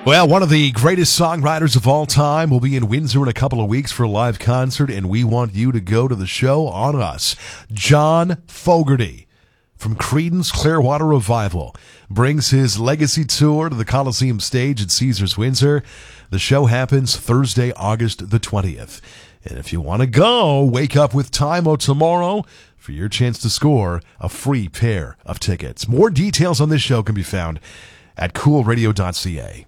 Well, one of the greatest songwriters of all time will be in Windsor in a couple of weeks for a live concert, and we want you to go to the show on us. John Fogerty from Creedence Clearwater Revival brings his legacy tour to the Coliseum stage at Caesars Windsor. The show happens Thursday, August the 20th. And if you want to go, wake up with Time-O tomorrow for your chance to score a free pair of tickets. More details on this show can be found at coolradio.ca.